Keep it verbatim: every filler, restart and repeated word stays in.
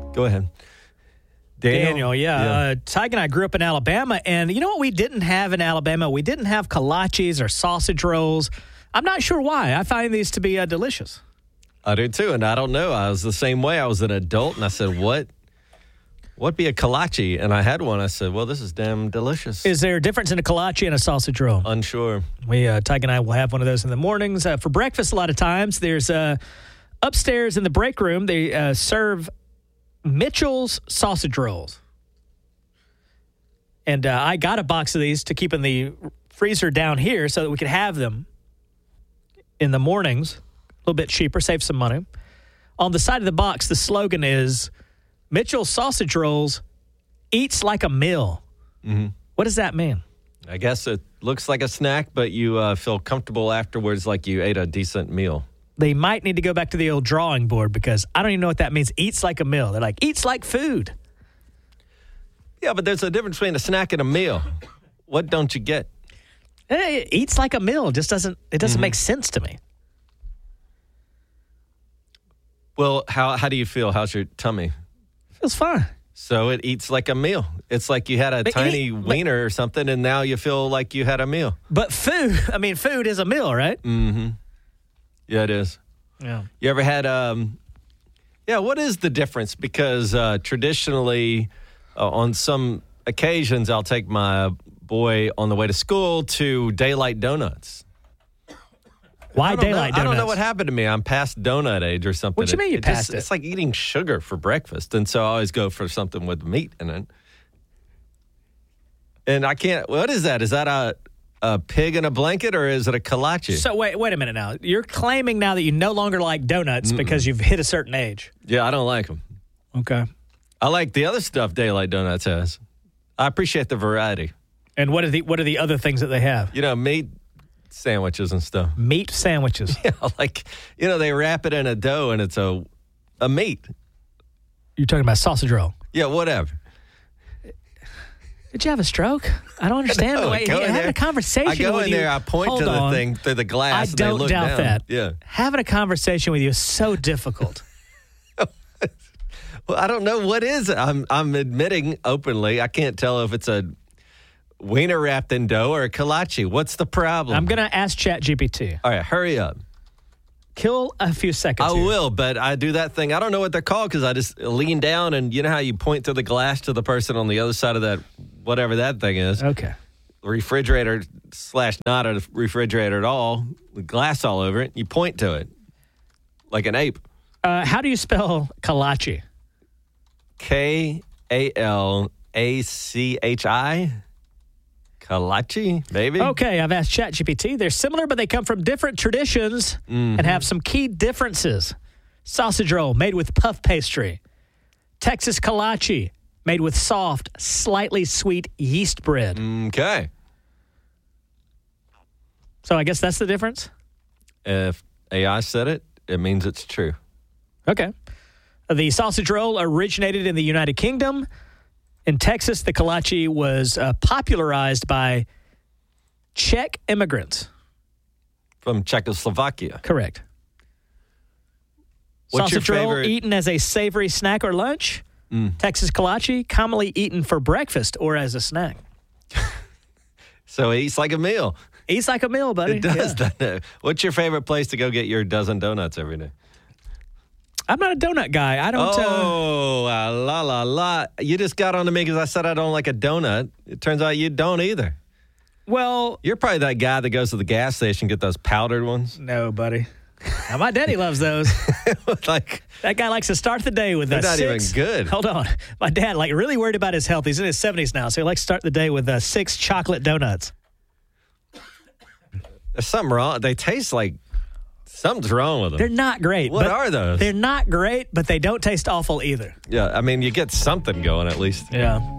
Go ahead. Daniel, Daniel yeah. yeah. Uh, Tyke and I grew up in Alabama, and you know what we didn't have in Alabama? We didn't have kolaches or sausage rolls. I'm not sure why. I find these to be uh, delicious. I do too, and I don't know. I was the same way. I was an adult, and I said, what? What be a kolache? And I had one. I said, well, this is damn delicious. Is there a difference in a kolache and a sausage roll? Unsure. We, uh, Tyke and I will have one of those in the mornings. Uh, for breakfast, a lot of times, there's uh, upstairs in the break room, they uh, serve Mitchell's sausage rolls. And uh, I got a box of these to keep in the freezer down here so that we could have them in the mornings. A little bit cheaper, save some money. On the side of the box, the slogan is, Mitchell's sausage rolls eats like a meal. Mm-hmm. What does that mean? I guess it looks like a snack, but you uh, feel comfortable afterwards like you ate a decent meal. They might need to go back to the old drawing board because I don't even know what that means. Eats like a meal. They're like, eats like food. Yeah, but there's a difference between a snack and a meal. What don't you get? Hey, it eats like a meal. It just doesn't, it doesn't Mm-hmm. make sense to me. Well, how how do you feel? How's your tummy? Feels fine. So it eats like a meal. It's like you had a But tiny eat- but- wiener or something, and now you feel like you had a meal. But food, I mean, food is a meal, right? Mm-hmm. Yeah, it is. Yeah. You ever had, um, yeah, what is the difference? Because uh, traditionally, uh, on some occasions, I'll take my boy on the way to school to Daylight Donuts. Why I don't know- daylight donuts? I don't know what happened to me. I'm past donut age or something. What you mean you just- passed it? It's like eating sugar for breakfast. And so I always go for something with meat in it. And I can't, what is that? Is that a, a pig in a blanket or is it a kolache? So wait, wait a minute now. You're claiming now that you no longer like donuts Mm-mm. because you've hit a certain age. Yeah, I don't like them. Okay. I like the other stuff Daylight Donuts has. I appreciate the variety. And what are the what are the other things that they have? You know, meat sandwiches and stuff. Meat sandwiches. Yeah, like, you know, they wrap it in a dough and it's a a meat. You're talking about sausage roll. Yeah, whatever. Did you have a stroke? I don't understand. No, I Wait, go in having there- a conversation I go with in you. there, I point Hold to the on. thing, through the glass, I and they don't look doubt down. that. Yeah. Having a conversation with you is so difficult. Well, I don't know what is it. I'm I'm admitting openly, I can't tell if it's a wiener wrapped in dough or a kolache. What's the problem? I'm going to ask ChatGPT. All right, hurry up. Kill a few seconds I here. will, but I do that thing. I don't know what they're called because I just lean down and you know how you point to the glass to the person on the other side of that, whatever that thing is. Okay. Refrigerator slash not a refrigerator at all, with glass all over it. You point to it like an ape. Uh, how do you spell kolache? K A L A C H I. Kolache, maybe? Okay, I've asked ChatGPT. They're similar, but they come from different traditions Mm-hmm. and have some key differences. Sausage roll made with puff pastry. Texas kolache made with soft, slightly sweet yeast bread. Okay. So I guess that's the difference? If A I said it, it means it's true. Okay. The sausage roll originated in the United Kingdom. In Texas, the kolache was uh, popularized by Czech immigrants. From Czechoslovakia. Correct. What's sausage your roll favorite? eaten as a savory snack or lunch. Mm. Texas kolache commonly eaten for breakfast or as a snack. So it eats like a meal. Eats like a meal, buddy. It does, Yeah. doesn't it? What's your favorite place to go get your dozen donuts every day? I'm not a donut guy. I don't. Uh, Oh, uh, la, la, la. You just got on to me because I said I don't like a donut. It turns out you don't either. well, You're probably that guy that goes to the gas station and get those powdered ones. no, buddy. Now, my daddy loves those. Like, That guy likes to start the day with They're uh, not even six. good. Hold on. My dad, like, really worried about his health. He's in his seventies now, so he likes to start the day with uh, six chocolate donuts. there's something wrong. They taste like something's wrong with them. They're not great. What but are those? They're not great, but they don't taste awful either. Yeah, I mean, you get something going at least. Yeah.